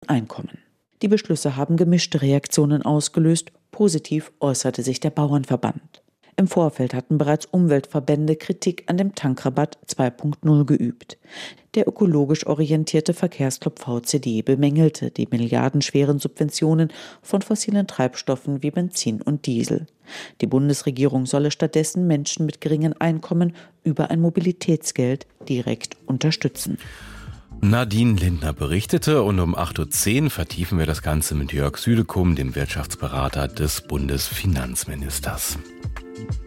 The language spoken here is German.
Einkommen. Die Beschlüsse haben gemischte Reaktionen ausgelöst. Positiv äußerte sich der Bauernverband. Im Vorfeld hatten bereits Umweltverbände Kritik an dem Tankrabatt 2.0 geübt. Der ökologisch orientierte Verkehrsclub VCD bemängelte die milliardenschweren Subventionen von fossilen Treibstoffen wie Benzin und Diesel. Die Bundesregierung solle stattdessen Menschen mit geringen Einkommen über ein Mobilitätsgeld direkt unterstützen. Nadine Lindner berichtete und um 8.10 Uhr vertiefen wir das Ganze mit Jörg Südekum, dem Wirtschaftsberater des Bundesfinanzministers.